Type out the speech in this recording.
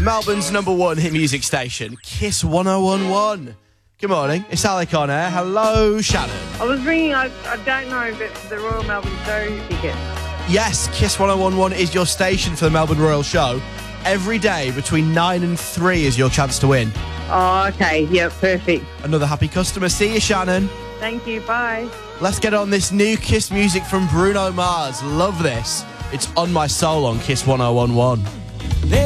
Melbourne's #1 hit music station, Kiss 1011. Good morning, it's Alec on air. Hello, Shannon. I was ringing, I don't know, but the Royal Melbourne Show ticket. Yes, Kiss 1011 is your station for the Melbourne Royal Show. Every day between 9 and 3 is your chance to win. Oh, okay. Yeah, perfect. Another happy customer. See you, Shannon. Thank you. Bye. Let's get on this new Kiss music from Bruno Mars. Love this. It's On My Soul on Kiss 1011.